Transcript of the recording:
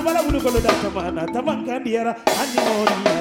bala bulu kolo da tamana tamankandiara ani moria